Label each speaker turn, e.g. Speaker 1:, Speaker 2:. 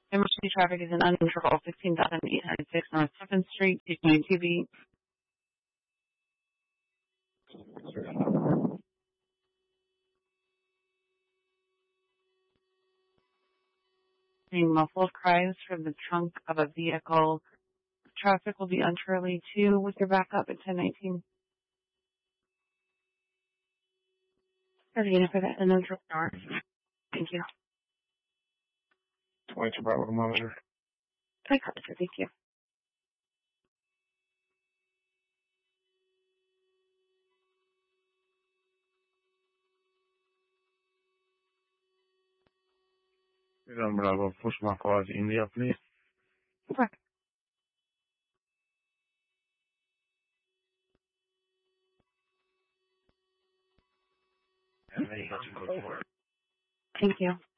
Speaker 1: Emergency traffic is in uninterval 16,806 North 7th Street, 292B. Seeing muffled cries from the trunk of a vehicle. Traffic will be on Charlie 2 with your backup at 1019. Again, for that uninterval hour. Thank you.
Speaker 2: 22 Bravo monitor.
Speaker 1: Thank you.
Speaker 2: Bravo, push my cars India, please.
Speaker 1: Okay.
Speaker 2: And then you got to go for it.
Speaker 1: Thank you.